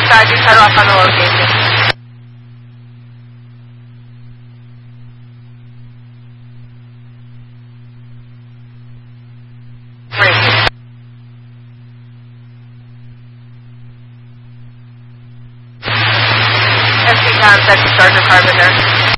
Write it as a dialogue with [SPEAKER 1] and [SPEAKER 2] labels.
[SPEAKER 1] Sergeant cut off on the location. Second Sergeant Carpenter.